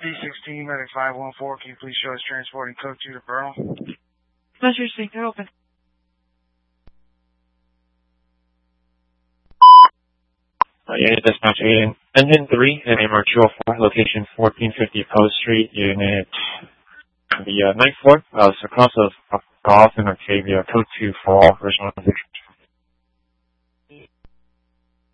D16, medic 514, can you please show us transporting code 2 to Bernal? Measure sync, they're open. Unit Dispatch 8, Engine 3, NMR 204, location 1450 Post Street, Unit the 9th floor, across of Golf and Octavia, code 2 for all, original